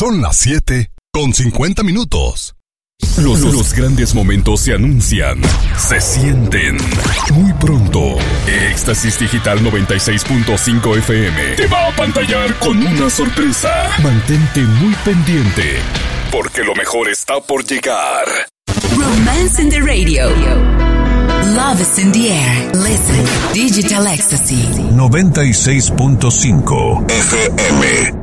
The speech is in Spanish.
Son las 7:50. Los grandes momentos se anuncian, se sienten. Muy pronto, Éxtasis Digital 96.5 FM te va a apantallar con una sorpresa. Mantente muy pendiente, porque lo mejor está por llegar. Romance in the radio. Love is in the air. Listen, Digital Ecstasy 96.5 FM.